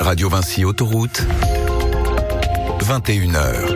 Radio Vinci Autoroute, 21h.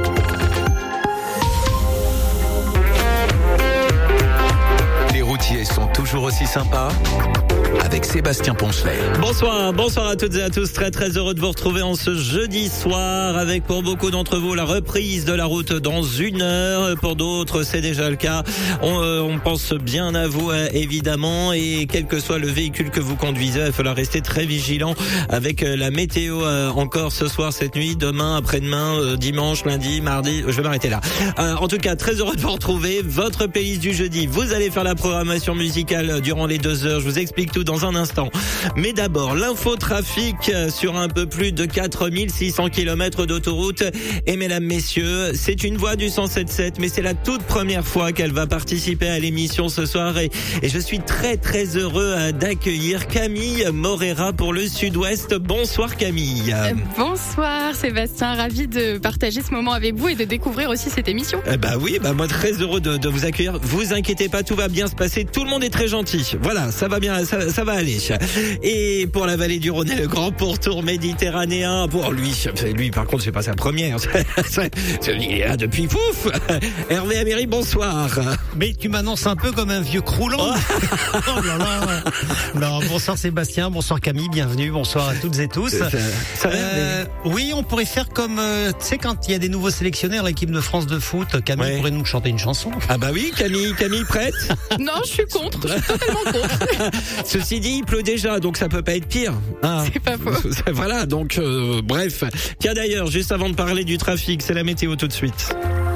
Les routiers sont toujours aussi sympas avec Sébastien Poncelet. Bonsoir à toutes et à tous. Très heureux de vous retrouver en ce jeudi soir avec pour beaucoup d'entre vous la reprise de la route dans 1 heure. Pour d'autres, c'est déjà le cas. On pense bien à vous évidemment, et quel que soit le véhicule que vous conduisez, il va falloir rester très vigilant avec la météo encore ce soir, cette nuit, demain, après-demain, dimanche, lundi, mardi. Je vais m'arrêter là. En tout cas, très heureux de vous retrouver. Votre playlist du jeudi. Vous allez faire la programmation musicale durant les 2 heures. Je vous explique tout dans un instant. Mais d'abord, l'infotrafic sur un peu plus de 4600 km d'autoroute. Et mesdames, messieurs, c'est une voix du 107.7, mais c'est la toute première fois qu'elle va participer à l'émission ce soir. Et je suis très heureux d'accueillir Camille Morera pour le Sud-Ouest. Bonsoir Camille. Bonsoir Sébastien, ravi de partager ce moment avec vous et de découvrir aussi cette émission. Moi très heureux de vous accueillir. Vous inquiétez pas, tout va bien se passer. Tout le monde est très gentil. Voilà, ça va bien, ça va aller. Et pour la vallée du Rhône, le grand pourtour méditerranéen. Pour lui par contre, c'est pas sa première. Il est là depuis pouf. Hervé Améry, bonsoir. Mais tu m'annonces un peu comme un vieux croulant. Oh là là. Non, bonsoir Sébastien, bonsoir Camille, bienvenue, bonsoir à toutes et tous. Oui, on pourrait faire comme, tu sais, quand il y a des nouveaux sélectionneurs, l'équipe de France de foot, Camille pourrait nous chanter une chanson. Ah bah oui, Camille prête? Non, je suis contre, je suis totalement contre. Ceci dit, il pleut déjà, donc ça peut pas être pire. C'est pas faux. Voilà, donc bref. Tiens d'ailleurs, juste avant de parler du trafic, c'est la météo tout de suite.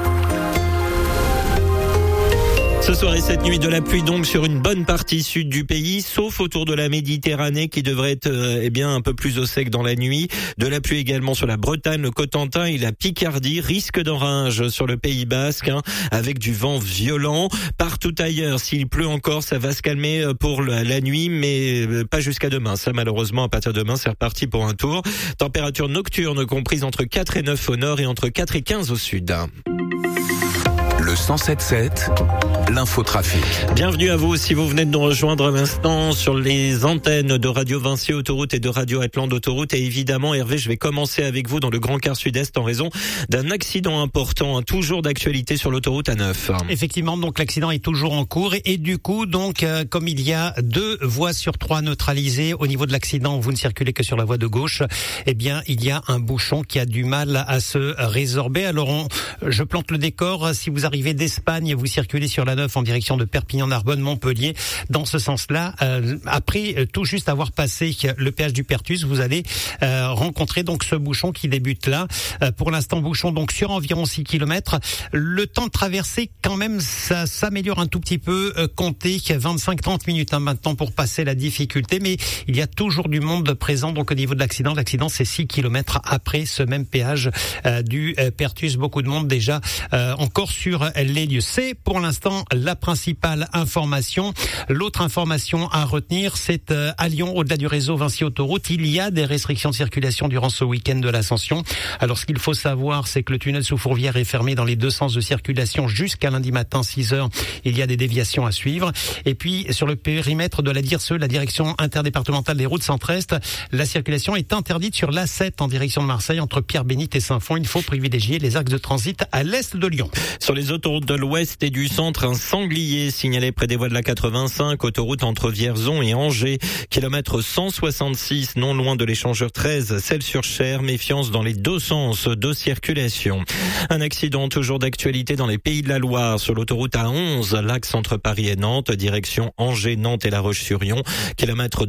Ce soir et cette nuit, de la pluie donc sur une bonne partie sud du pays, sauf autour de la Méditerranée qui devrait être un peu plus au sec dans la nuit. De la pluie également sur la Bretagne, le Cotentin et la Picardie. Risque d'orage sur le Pays Basque, avec du vent violent. Partout ailleurs, s'il pleut encore, ça va se calmer pour la nuit, mais pas jusqu'à demain. Ça, malheureusement, à partir de demain, c'est reparti pour un tour. Température nocturne comprise entre 4 et 9 au nord et entre 4 et 15 au sud. Le 107.7, l'infotrafic. Bienvenue à vous si vous venez de nous rejoindre à l'instant sur les antennes de Radio Vinci Autoroute et de Radio Atlante Autoroute. Et évidemment, Hervé, je vais commencer avec vous dans le Grand Quart Sud-Est en raison d'un accident important, toujours d'actualité sur l'autoroute A9. Effectivement, donc l'accident est toujours en cours et du coup, donc comme il y a 2 voies sur 3 neutralisées au niveau de l'accident, vous ne circulez que sur la voie de gauche. Eh bien, il y a un bouchon qui a du mal à se résorber. Alors, je plante le décor. Si vous arrivez d'Espagne, vous circulez sur la 9 en direction de Perpignan, Narbonne, Montpellier. Dans ce sens-là, après tout juste avoir passé le péage du Pertus, vous allez rencontrer donc ce bouchon qui débute là. Pour l'instant, bouchon donc sur environ 6 km. Le temps de traversée, quand même, ça s'améliore un tout petit peu. Comptez 25-30 minutes maintenant pour passer la difficulté, mais il y a toujours du monde présent donc au niveau de l'accident. L'accident, c'est 6 km après ce même péage du Pertus. Beaucoup de monde déjà encore sur les lieux. C'est pour l'instant la principale information. L'autre information à retenir, c'est à Lyon, au-delà du réseau Vinci Autoroute, il y a des restrictions de circulation durant ce week-end de l'Ascension. Alors ce qu'il faut savoir, c'est que le tunnel sous Fourvière est fermé dans les 2 sens de circulation jusqu'à lundi matin 6h. Il y a des déviations à suivre. Et puis sur le périmètre de la DIRSE, la direction interdépartementale des routes centre-est, la circulation est interdite sur l'A7 en direction de Marseille entre Pierre-Bénite et Saint-Fond. Il faut privilégier les axes de transit à l'est de Lyon. Sur les autoroutes de l'ouest et du centre, un sanglier signalé près des voies de la 85, autoroute entre Vierzon et Angers, kilomètre 166, non loin de l'échangeur 13, Celles-sur-Cher. Méfiance dans les 2 sens de circulation. Un accident toujours d'actualité dans les Pays de la Loire, sur l'autoroute A11, l'axe entre Paris et Nantes, direction Angers, Nantes et La Roche-sur-Yon, kilomètre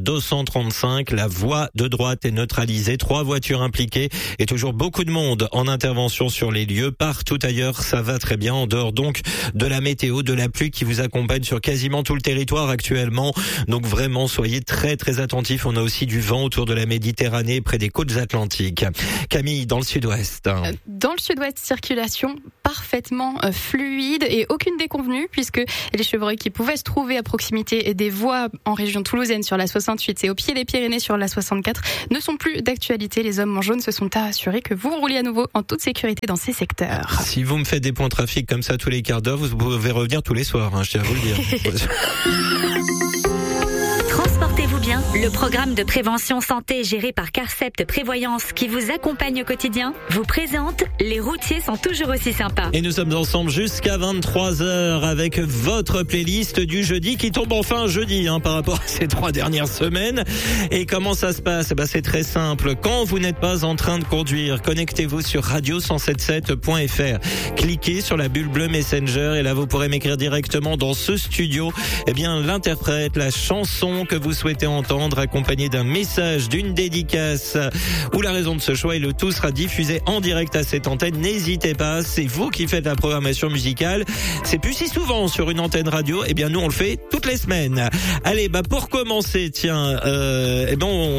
235, la voie de droite est neutralisée, 3 voitures impliquées et toujours beaucoup de monde en intervention sur les lieux. Partout ailleurs, ça va très bien, en dehors donc de la météo, de la pluie qui vous accompagne sur quasiment tout le territoire actuellement. Donc vraiment, soyez très attentifs. On a aussi du vent autour de la Méditerranée, près des côtes atlantiques. Camille, dans le sud-ouest. Dans le sud-ouest, circulation parfaitement fluide et aucune déconvenue, puisque les chevreuils qui pouvaient se trouver à proximité des voies en région toulousaine sur la 68 et au pied des Pyrénées sur la 64 ne sont plus d'actualité. Les hommes en jaune se sont assurés que vous rouliez à nouveau en toute sécurité dans ces secteurs. Si vous me faites des points de trafic comme ça tous les quarts d'heure, vous pouvez revenir tous les soirs, je tiens à vous le dire. Transportez-vous bien, le programme de prévention santé géré par Carcept Prévoyance qui vous accompagne au quotidien vous présente Les routiers sont toujours aussi sympas. Et nous sommes ensemble jusqu'à 23h avec votre playlist du jeudi qui tombe enfin jeudi par rapport à ces 3 dernières semaines. Et comment ça se passe? C'est très simple. Quand vous n'êtes pas en train de conduire, connectez-vous sur radio177.fr. Cliquez sur la bulle bleue Messenger et là vous pourrez m'écrire directement dans ce studio l'interprète, la chanson que vous souhaitez entendre accompagnée d'un message, d'une dédicace ou la raison de ce choix, et le tout sera diffusé en direct à cette antenne. N'hésitez pas, c'est vous qui faites la programmation musicale. C'est plus si souvent sur une antenne radio, nous on le fait toutes les semaines. Allez, pour commencer, j'allais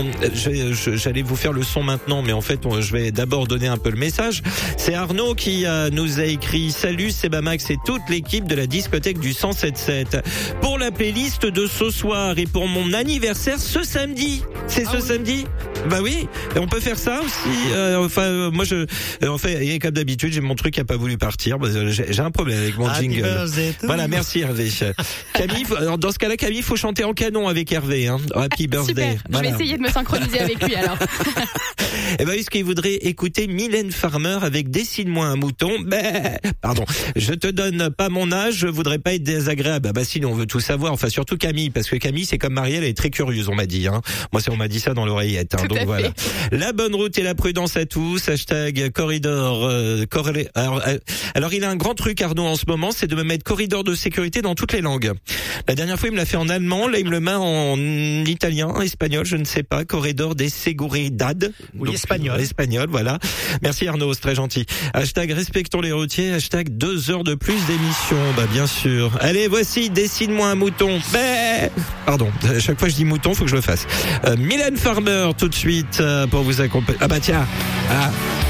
vous faire le son maintenant, mais en fait je vais d'abord donner un peu le message. C'est Arnaud qui nous a écrit: salut, c'est Bamax et toute l'équipe de la discothèque du 107.7 pour la playlist de ce soir et pour mon anniversaire ce samedi. C'est samedi? Bah oui, et on peut faire ça aussi. Moi et comme d'habitude, j'ai mon truc qui a pas voulu partir. J'ai un problème avec mon jingle. Voilà, merci Hervé. Camille, dans ce cas-là, Camille, faut chanter en canon avec Hervé. Happy birthday. Super. Voilà. Je vais essayer de me synchroniser avec lui alors. Est-ce qu'il voudrait écouter Mylène Farmer avec Dessine-moi un mouton? Pardon, je te donne pas mon âge, je voudrais pas être désagréable. Si, on veut tout savoir. Enfin, surtout Camille, parce que Camille, c'est comme Marielle, elle est très curieuse, on m'a dit. Moi, on m'a dit ça dans l'oreillette. Donc voilà. La bonne route et la prudence à tous. Hashtag corridor. Alors, il a un grand truc, Arnaud, en ce moment, c'est de me mettre corridor de sécurité dans toutes les langues. La dernière fois, il me l'a fait en allemand. Là, il me le met en italien, espagnol, je ne sais pas. Corridor de seguridad. Oui, donc, espagnol, voilà. Merci Arnaud, c'est très gentil. Hashtag respectons les routiers. Hashtag 2 heures de plus d'émission. Bien sûr. Allez, voici Dessine-moi un mouton. Pardon, à chaque fois que je dis mouton, faut que je le fasse. Mylène Farmer tout de suite pour vous accompagner. Tiens.